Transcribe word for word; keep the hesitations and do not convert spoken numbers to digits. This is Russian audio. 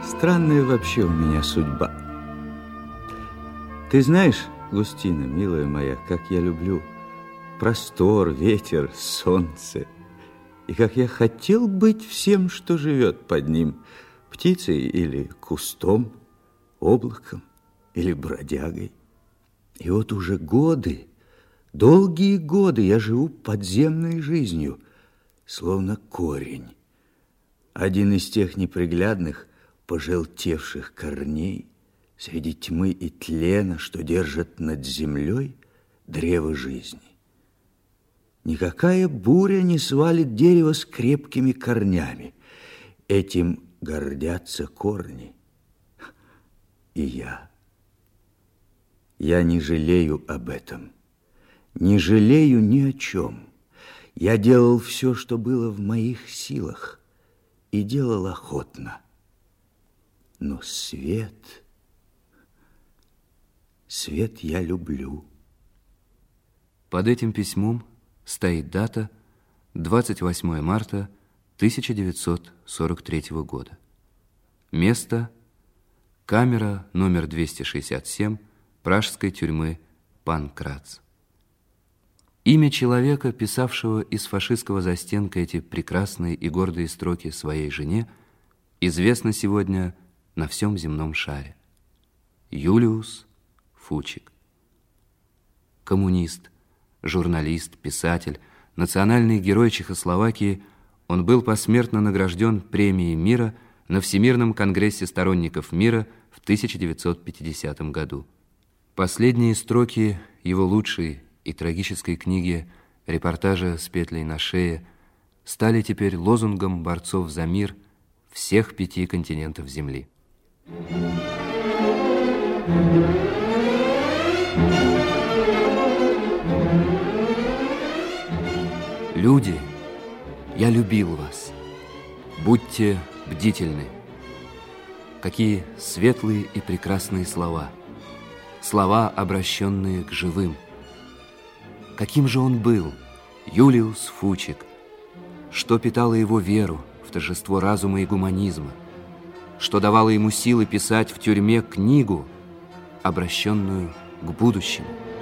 Странная вообще у меня судьба. Ты знаешь, Густина, милая моя, как я люблю простор, ветер, солнце. И как я хотел быть всем, что живет под ним, птицей или кустом, облаком или бродягой. И вот уже годы, долгие годы я живу подземной жизнью, словно корень. Один из тех неприглядных, пожелтевших корней среди тьмы и тлена, что держат над землей древо жизни. Никакая буря не свалит дерево с крепкими корнями. Этим гордятся корни. И я. Я не жалею об этом. Не жалею ни о чем. Я делал все, что было в моих силах, и делал охотно. Но свет, свет я люблю. Под этим письмом стоит дата двадцать восьмое марта тысяча девятьсот сорок третьего года. Место – камера номер двести шестьдесят семь пражской тюрьмы Панкратц. Имя человека, писавшего из фашистского застенка эти прекрасные и гордые строки своей жене, известно сегодня на всем земном шаре. Юлиус Фучик. Коммунист, журналист, писатель, национальный герой Чехословакии, он был посмертно награжден премией мира на Всемирном конгрессе сторонников мира в тысяча девятьсот пятидесятом году. Последние строки его лучшей и трагической книги «Репортажа с петлей на шее» стали теперь лозунгом борцов за мир всех пяти континентов Земли. Люди, я любил вас. Будьте бдительны. Какие светлые и прекрасные слова. Слова, обращенные к живым. Каким же он был, Юлиус Фучик? Что питало его веру в торжество разума и гуманизма? Что давало ему силы писать в тюрьме книгу, обращенную к будущему?